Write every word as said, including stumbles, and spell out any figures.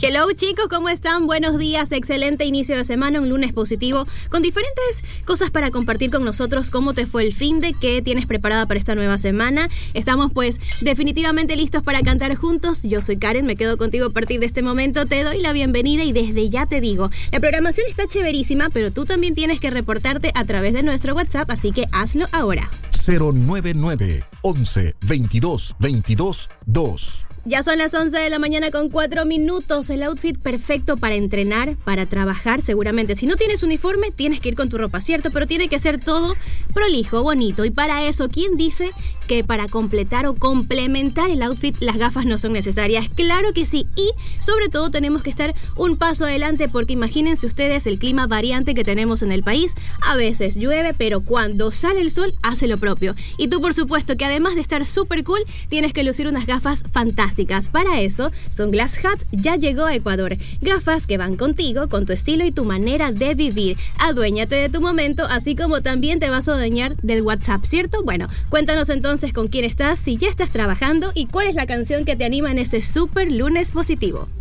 Hello chicos, ¿cómo están? Buenos días, excelente inicio de semana, un lunes positivo con diferentes cosas para compartir con nosotros. ¿Cómo te fue el finde? ¿Qué tienes preparada para esta nueva semana? Estamos pues definitivamente listos para cantar juntos. Yo soy Karen, me quedo contigo a partir de este momento, te doy la bienvenida y desde ya te digo, la programación está chéverísima, pero tú también tienes que reportarte a través de nuestro WhatsApp, así que hazlo ahora. cero nueve nueve, once, veintidós, veintidós, dos. Ya son las once de la mañana con cuatro minutos. El outfit perfecto para entrenar, para trabajar, seguramente. Si no tienes uniforme, tienes que ir con tu ropa, ¿cierto? Pero tiene que ser todo prolijo, bonito. Y para eso, ¿quién dice que para completar o complementar el outfit las gafas no son necesarias? Claro que sí. Y sobre todo tenemos que estar un paso adelante porque imagínense ustedes el clima variante que tenemos en el país. A veces llueve, pero cuando sale el sol hace lo propio. Y tú, por supuesto, que además de estar súper cool, tienes que lucir unas gafas fantásticas. Para eso, Sunglass Hut ya llegó a Ecuador. Gafas que van contigo, con tu estilo y tu manera de vivir. Aduéñate de tu momento, así como también te vas a adueñar del WhatsApp, ¿cierto? Bueno, cuéntanos entonces con quién estás, si ya estás trabajando y cuál es la canción que te anima en este súper lunes positivo.